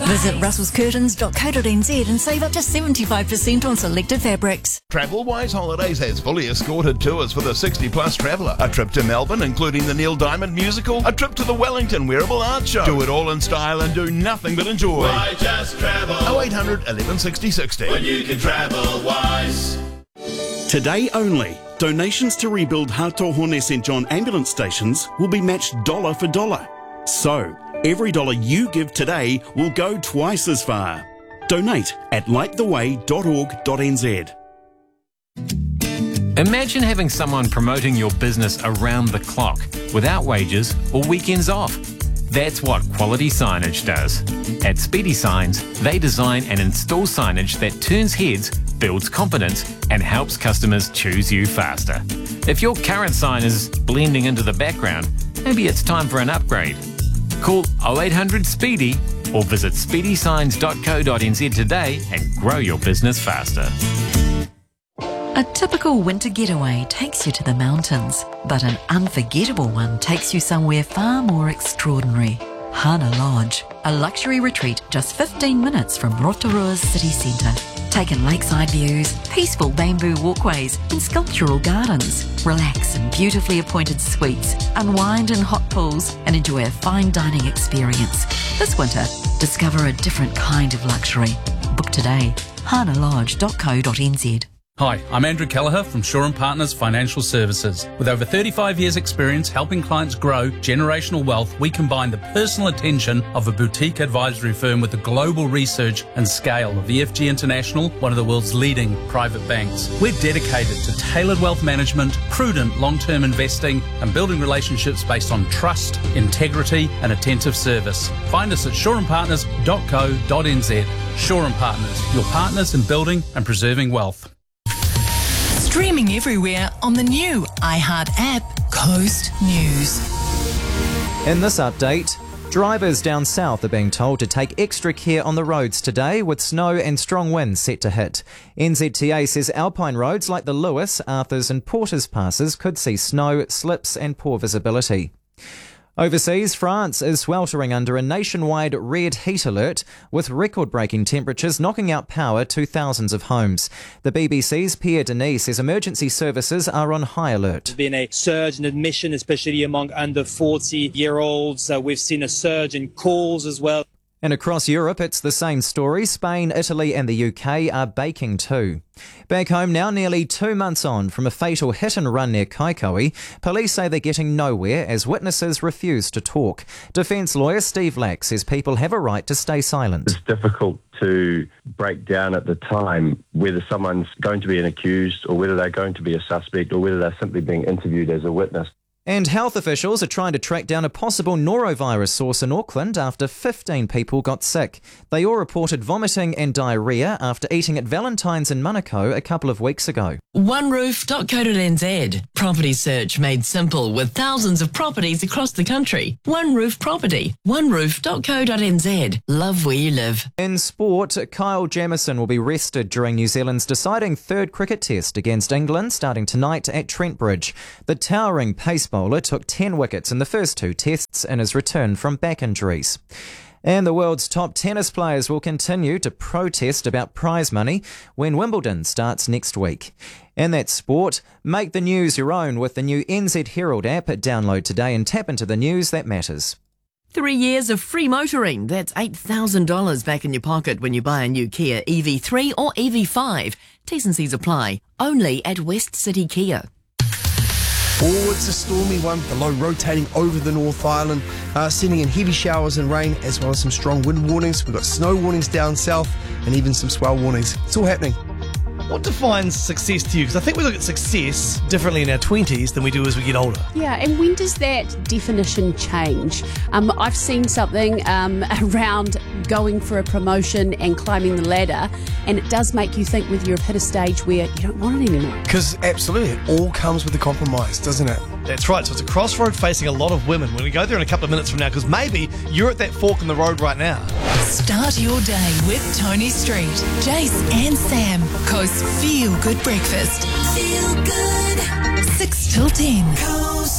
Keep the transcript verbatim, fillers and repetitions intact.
Visit russells curtains dot co dot n z and save up to seventy-five percent on selected fabrics. Travelwise Holidays has fully escorted tours for the sixty plus traveller. A trip to Melbourne, including the Neil Diamond musical, a trip to the Wellington Wearable Art Show. Do it all in style and do nothing but enjoy. Why just travel? oh eight hundred, eleven sixty, sixty. When you can travel wise. Today only, donations to rebuild Hatohone Saint John ambulance stations will be matched dollar for dollar. So, every dollar you give today will go twice as far. Donate at light the way dot org dot n z. Imagine having someone promoting your business around the clock, without wages or weekends off. That's what Quality Signage does. At Speedy Signs, they design and install signage that turns heads, builds confidence, and helps customers choose you faster. If your current sign is blending into the background, maybe it's time for an upgrade. Call oh eight hundred SPEEDY or visit speedy signs dot co dot n z today and grow your business faster. A typical winter getaway takes you to the mountains, but an unforgettable one takes you somewhere far more extraordinary. Hana Lodge, a luxury retreat just fifteen minutes from Rotorua's city centre. Take in lakeside views, peaceful bamboo walkways and sculptural gardens. Relax in beautifully appointed suites, unwind in hot pools and enjoy a fine dining experience. This winter, discover a different kind of luxury. Book today. hana lodge dot co dot n z. Hi, I'm Andrew Kelleher from Shaw and Partners Financial Services. With over thirty-five years experience helping clients grow generational wealth, we combine the personal attention of a boutique advisory firm with the global research and scale of E F G International, one of the world's leading private banks. We're dedicated to tailored wealth management, prudent long-term investing, and building relationships based on trust, integrity, and attentive service. Find us at shaw and partners dot co dot n z. Shaw and Partners, your partners in building and preserving wealth. Streaming everywhere on the new iHeart app, Coast News. In this update, drivers down south are being told to take extra care on the roads today with snow and strong winds set to hit. N Z T A says alpine roads like the Lewis, Arthurs and Porters passes could see snow, slips and poor visibility. Overseas, France is sweltering under a nationwide red heat alert, with record-breaking temperatures knocking out power to thousands of homes. The B B C's Pierre Denis says emergency services are on high alert. There's been a surge in admission, especially among under forty-year-olds. Uh, we've seen a surge in calls as well. And across Europe, it's the same story. Spain, Italy and the U K are baking too. Back home now, nearly two months on from a fatal hit and run near Kaikoui, police say they're getting nowhere as witnesses refuse to talk. Defence lawyer Steve Lack says people have a right to stay silent. It's difficult to break down at the time whether someone's going to be an accused or whether they're going to be a suspect or whether they're simply being interviewed as a witness. And health officials are trying to track down a possible norovirus source in Auckland after fifteen people got sick. They all reported vomiting and diarrhoea after eating at Valentine's in Manukau a couple of weeks ago. one roof dot co dot n z. Property search made simple with thousands of properties across the country. One Roof Property. one roof dot co dot n z. Love where you live. In sport, Kyle Jamieson will be rested during New Zealand's deciding third cricket test against England starting tonight at Trent Bridge. The towering pace bowler took ten wickets in the first two tests in his return from back injuries. And the world's top tennis players will continue to protest about prize money when Wimbledon starts next week. And that's sport. Make the news your own with the new N Z Herald app. Download today and tap into the news that matters. Three years of free motoring. That's eight thousand dollars back in your pocket when you buy a new Kia E V three or E V five. T's and C's apply. Only at West City Kia. Oh, it's a stormy one. The low rotating over the North Island, uh, sending in heavy showers and rain, as well as some strong wind warnings. We've got snow warnings down south and even some swell warnings. It's all happening. What defines success to you? Because I think we look at success differently in our twenties than we do as we get older. Yeah, and when does that definition change? Um, I've seen something um, around going for a promotion and climbing the ladder, and it does make you think whether you've hit a stage where you don't want it anymore. Because absolutely, it all comes with a compromise, doesn't it? That's right. So it's a crossroad facing a lot of women. When we go there in a couple of minutes from now, because maybe you're at that fork in the road right now. Start your day with Tony Street, Jace and Sam. Coast Feel Good Breakfast. Feel good. six till ten.